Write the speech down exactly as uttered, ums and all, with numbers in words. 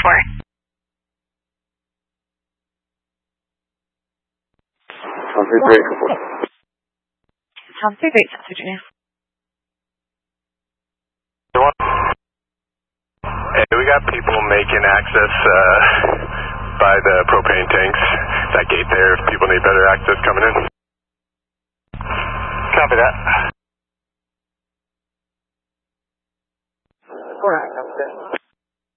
for? Sounds great, Virginia. Sounds great, South Virginia. Hey, we got people making access uh, by the propane tanks. That gate there, if people need better access coming in. Copy that. All right, that's good.